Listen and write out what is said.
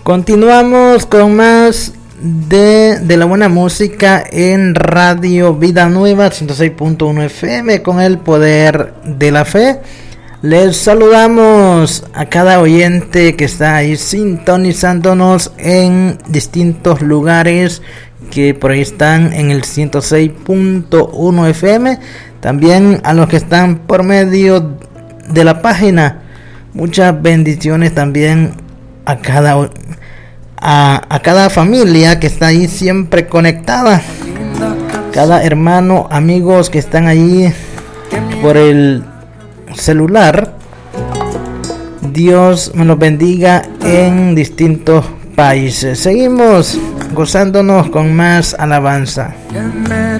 Continuamos con más de la buena música en Radio Vida Nueva 106.1 FM con el poder de la fe. Les saludamos a cada oyente que está ahí sintonizándonos en distintos lugares que por ahí están en el 106.1 FM. También a los que están por medio de la página. Muchas bendiciones también a cada familia que está ahí siempre conectada, cada hermano, amigos que están ahí por el celular. Dios me los bendiga en distintos países. Seguimos gozándonos con más alabanza.